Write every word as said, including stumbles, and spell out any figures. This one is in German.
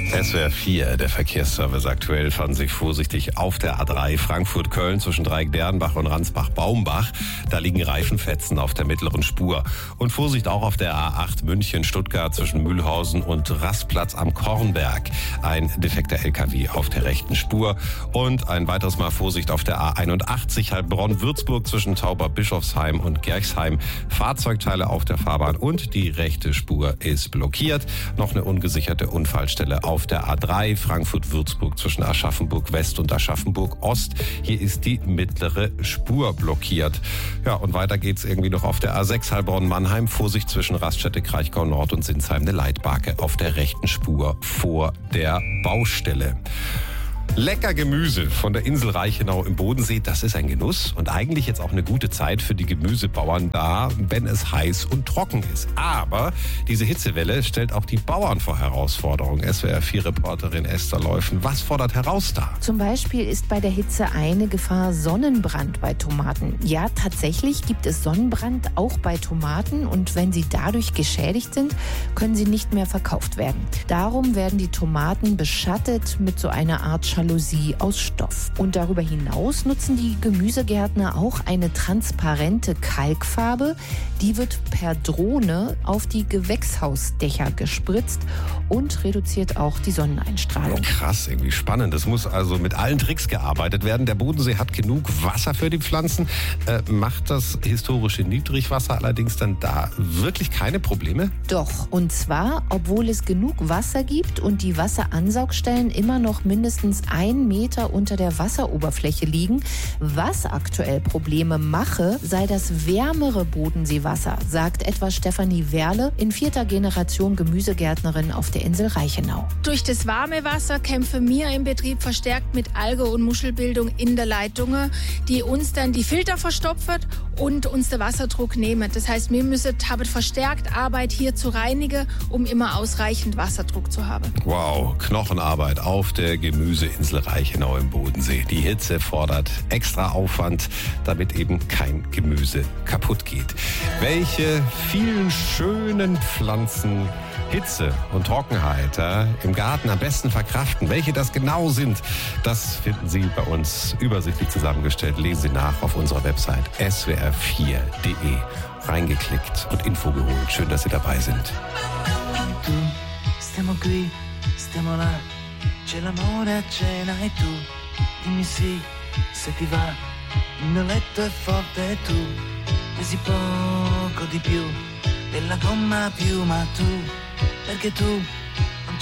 S W R vier, der Verkehrsservice aktuell, fahren Sie vorsichtig auf der A drei Frankfurt-Köln zwischen Dreieck-Dernbach und Ransbach-Baumbach. Da liegen Reifenfetzen auf der mittleren Spur. Und Vorsicht auch auf der A acht München-Stuttgart zwischen Mühlhausen und Rastplatz am Kornberg. Ein defekter L K W auf der rechten Spur. Und ein weiteres Mal Vorsicht auf der A einundachtzig Heilbronn-Würzburg zwischen Tauber-Bischofsheim und Gerchsheim. Fahrzeugteile auf der Fahrbahn und die rechte Spur ist blockiert. Noch eine ungesicherte Unfallstelle auf der A drei Frankfurt-Würzburg zwischen Aschaffenburg-West und Aschaffenburg-Ost. Hier ist die mittlere Spur blockiert. Ja, und weiter geht's irgendwie noch auf der A sechs Heilbronn-Mannheim. Vorsicht zwischen Raststätte, Kraichgau Nord und Sinsheim, eine Leitbarke auf der rechten Spur vor der Baustelle. Lecker Gemüse von der Insel Reichenau im Bodensee, das ist ein Genuss und eigentlich jetzt auch eine gute Zeit für die Gemüsebauern da, wenn es heiß und trocken ist. Aber diese Hitzewelle stellt auch die Bauern vor Herausforderungen. S W R vier Reporterin Esther Leufen, was fordert heraus da? Zum Beispiel ist bei der Hitze eine Gefahr Sonnenbrand bei Tomaten. Ja, tatsächlich gibt es Sonnenbrand auch bei Tomaten und wenn sie dadurch geschädigt sind, können sie nicht mehr verkauft werden. Darum werden die Tomaten beschattet mit so einer Art Jalousie aus Stoff. Und darüber hinaus nutzen die Gemüsegärtner auch eine transparente Kalkfarbe. Die wird per Drohne auf die Gewächshausdächer gespritzt und reduziert auch die Sonneneinstrahlung. Krass, irgendwie spannend. Es muss also mit allen Tricks gearbeitet werden. Der Bodensee hat genug Wasser für die Pflanzen. Äh, macht das historische Niedrigwasser allerdings dann da wirklich keine Probleme? Doch, und zwar, obwohl es genug Wasser gibt und die Wasseransaugstellen immer noch mindestens ein Meter unter der Wasseroberfläche liegen. Was aktuell Probleme mache, sei das wärmere Bodenseewasser, sagt etwa Stefanie Werle, in vierter Generation Gemüsegärtnerin auf der Insel Reichenau. Durch das warme Wasser kämpfen wir im Betrieb verstärkt mit Alge- und Muschelbildung in der Leitung, die uns dann die Filter verstopft und uns den Wasserdruck nehmen. Das heißt, wir müssen haben verstärkt Arbeit hier zu reinigen, um immer ausreichend Wasserdruck zu haben. Wow, Knochenarbeit auf der Gemüseinsel Reichenau im Bodensee. Die Hitze fordert extra Aufwand, damit eben kein Gemüse kaputt geht. Welche vielen schönen Pflanzen Hitze und Trockenheit äh, im Garten am besten verkraften, welche das genau sind, das finden Sie bei uns übersichtlich zusammengestellt. Lesen Sie nach auf unserer Website S W R vier punkt de. Reingeklickt und Info geholt. Schön, dass Sie dabei sind. Tu, stiamo qui, stiamo là, c'è l'amore a cena e tu, dimmi sì, se ti va, il mio letto è forte e tu, pesi poco di più, della gomma più, ma tu, perché tu